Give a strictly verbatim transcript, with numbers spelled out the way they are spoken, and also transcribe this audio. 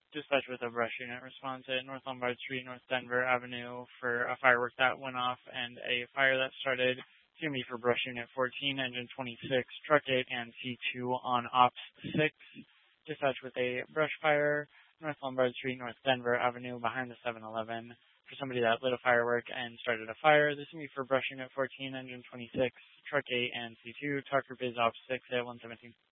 Dispatch with a brush unit response at North Lombard Street, North Denver Avenue for a firework that went off and a fire that started. C M E for brush unit fourteen, engine twenty-six, truck eight, and C two on ops six. Dispatch with a brush fire, North Lombard Street, North Denver Avenue behind the seven eleven for somebody that lit a firework and started a fire. This is me for brush unit fourteen, engine twenty-six, truck eight, and C two. Talk group is ops six at one seventeen.